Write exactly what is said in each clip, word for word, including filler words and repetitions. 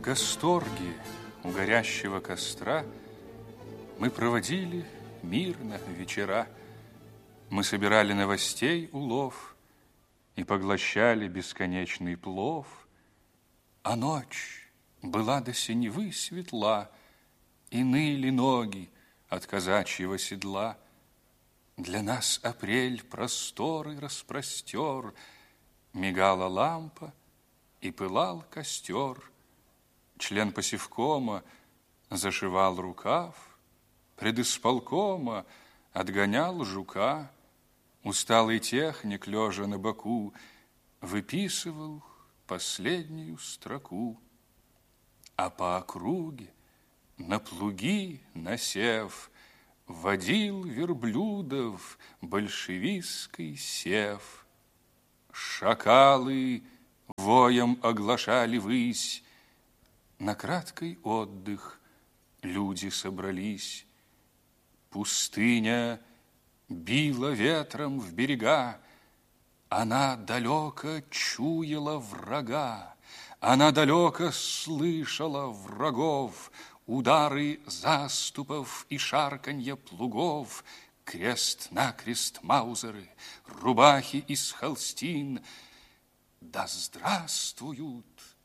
Касторге у горящего костра мы проводили мирно вечера. Мы собирали новостей улов и поглощали бесконечный плов. А ночь была до синевы светла, и ныли ноги от казачьего седла. Для нас апрель просторы распростер, мигала лампа и пылал костер. Член посевкома зашивал рукав, предисполкома отгонял жука. Усталый техник, лежа на боку, выписывал последнюю строку. А по округе на плуги насев водил верблюдов большевистский сев. Шакалы воем оглашали высь, на краткий отдых люди собрались. Пустыня била ветром в берега, она далеко чуяла врага, она далеко слышала врагов, удары заступов и шарканье плугов. Крест-накрест маузеры, рубахи из холстин. Да здравствуют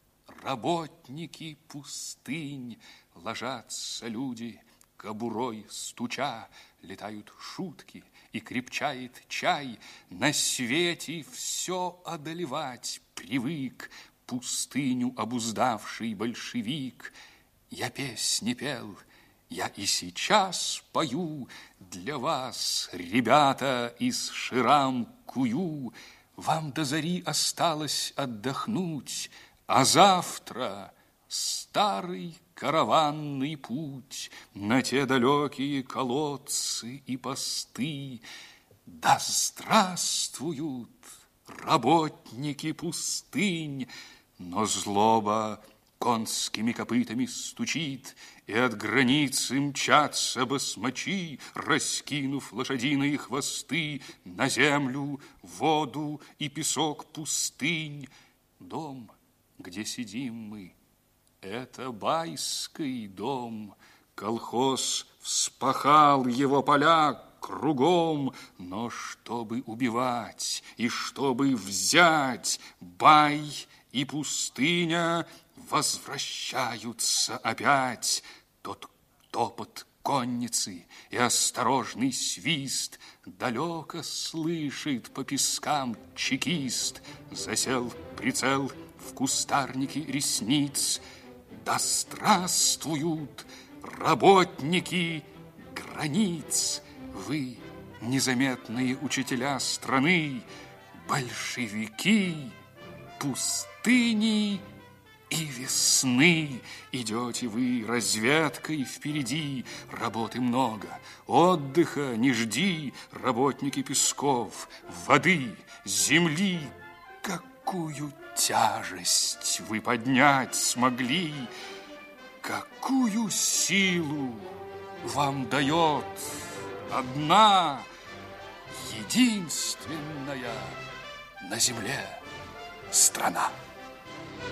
работники пустынь! Ложатся люди, кобурой стуча, летают шутки и крепчает чай. На свете все одолевать привык пустыню обуздавший большевик. Я песни пел, я и сейчас пою для вас, ребята, из ширам кую. Вам до зари осталось отдохнуть, а завтра старый караванный путь на те далекие колодцы и посты. Да здравствуют работники пустынь! Но злоба конскими копытами стучит, и от границы мчатся басмачи, раскинув лошадиные хвосты на землю, воду и песок пустынь. Дом, где сидим мы, это байский дом. Колхоз вспахал его поля кругом, но чтобы убивать и чтобы взять, бай и пустыня возвращаются опять. Тот топот конницы и осторожный свист далеко слышит по пескам чекист. Засел прицел в кустарнике ресниц. Да здравствуют работники границ! Вы, незаметные учителя страны, большевики пустыни и весны. Идете вы разведкой впереди, работы много, отдыха не жди. Работники песков, воды, земли, какую тяжесть вы поднять смогли, какую силу вам дает одна единственная на земле страна.